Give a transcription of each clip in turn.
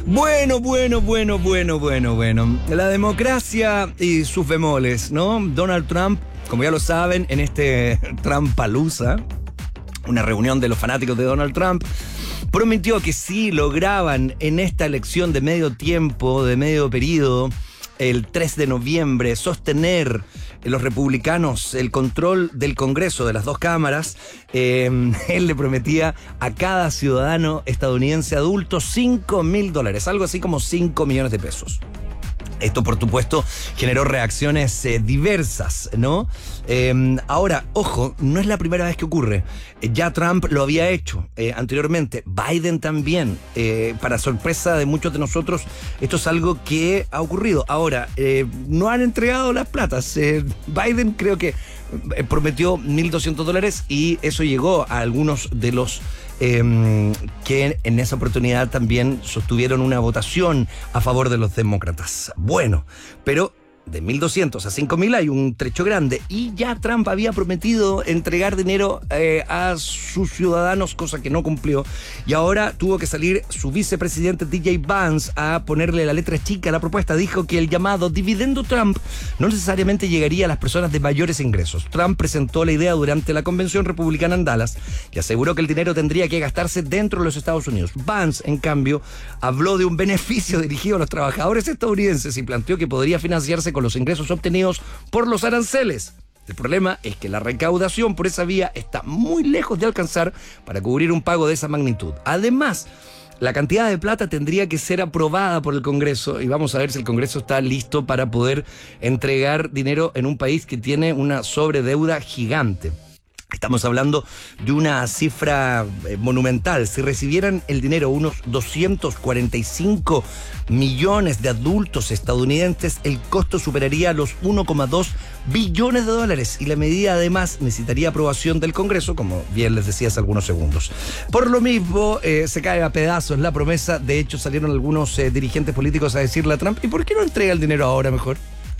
Bueno. La democracia y sus bemoles, ¿no? Donald Trump, como ya lo saben, en este Trumpalooza, una reunión de los fanáticos de Donald Trump, prometió que si lograban en esta elección de medio tiempo, de medio periodo, el 3 de noviembre, sostener los republicanos el control del Congreso, de las dos cámaras, él le prometía a cada ciudadano estadounidense adulto $5.000, algo así como 5 millones de pesos. Esto, por supuesto, generó reacciones diversas, ¿no? Ahora, ojo, no es la primera vez que ocurre. Ya Trump lo había hecho anteriormente. Biden también. Para sorpresa de muchos de nosotros, esto es algo que ha ocurrido. Ahora, no han entregado las platas. Biden creo que prometió $1.200 y eso llegó a algunos de los que en esa oportunidad también sostuvieron una votación a favor de los demócratas. Bueno, pero de 1.200 a 5.000 hay un trecho grande y ya Trump había prometido entregar dinero a sus ciudadanos, cosa que no cumplió, y ahora tuvo que salir su vicepresidente DJ Vance a ponerle la letra chica a la propuesta. Dijo que el llamado dividendo Trump no necesariamente llegaría a las personas de mayores ingresos. Trump presentó la idea durante la convención republicana en Dallas y aseguró que el dinero tendría que gastarse dentro de los Estados Unidos. Vance, en cambio, habló de un beneficio dirigido a los trabajadores estadounidenses y planteó que podría financiarse con los ingresos obtenidos por los aranceles. El problema es que la recaudación por esa vía está muy lejos de alcanzar para cubrir un pago de esa magnitud. Además, la cantidad de plata tendría que ser aprobada por el Congreso y vamos a ver si el Congreso está listo para poder entregar dinero en un país que tiene una sobredeuda gigante. Estamos hablando de una cifra monumental. Si recibieran el dinero unos 245 millones de adultos estadounidenses, el costo superaría los $1,2 billones y la medida además necesitaría aprobación del Congreso, como bien les decía hace algunos segundos. Por lo mismo, se cae a pedazos la promesa. De hecho, salieron algunos dirigentes políticos a decirle a Trump: ¿y por qué no entrega el dinero ahora mejor?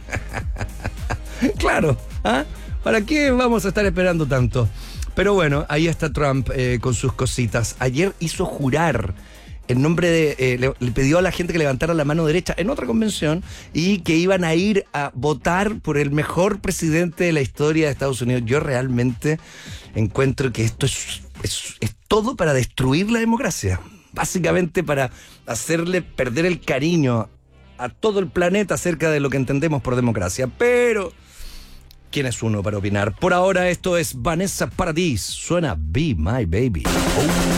Claro, ¿ah? ¿Para qué vamos a estar esperando tanto? Pero bueno, ahí está Trump con sus cositas. Ayer hizo jurar en nombre de... le pidió a la gente que levantara la mano derecha en otra convención y que iban a ir a votar por el mejor presidente de la historia de Estados Unidos. Yo realmente encuentro que esto es todo para destruir la democracia. Básicamente para hacerle perder el cariño a todo el planeta acerca de lo que entendemos por democracia. Pero... ¿quién es uno para opinar? Por ahora esto es Vanessa Paradis. Suena Be My Baby.